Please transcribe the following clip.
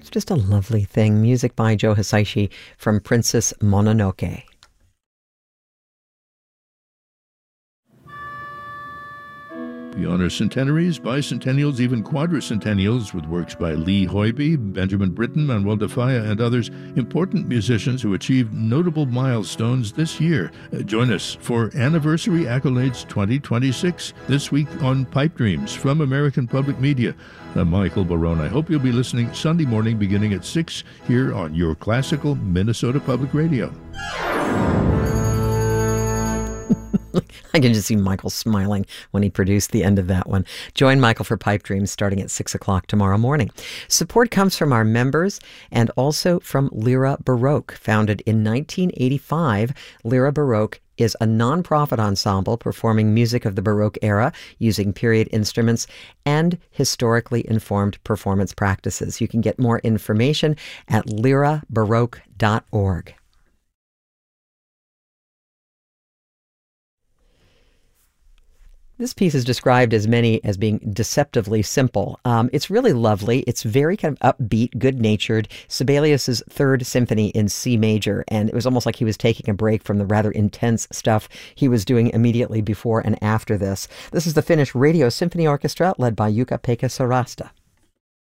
It's just a lovely thing. Music by Joe Hisaishi from Princess Mononoke. We honor centenaries, bicentennials, even quadricentennials with works by Lee Hoiby, Benjamin Britten, Manuel de Falla, and others, important musicians who achieved notable milestones this year. Join us for Anniversary Accolades 2026 this week on Pipe Dreams from American Public Media. I'm Michael Barone. I hope you'll be listening Sunday morning beginning at 6 here on your classical Minnesota Public Radio. I can just see Michael smiling when he produced the end of that one. Join Michael for Pipe Dreams starting at 6 o'clock tomorrow morning. Support comes from our members and also from Lyra Baroque. Founded in 1985, Lyra Baroque is a nonprofit ensemble performing music of the Baroque era using period instruments and historically informed performance practices. You can get more information at lyrabaroque.org. This piece is described as being deceptively simple. It's really lovely. It's very kind of upbeat, good-natured. Sibelius's Third Symphony in C major, and it was almost like he was taking a break from the rather intense stuff he was doing immediately before and after this. This is the Finnish Radio Symphony Orchestra led by Jukka-Pekka Sarasta.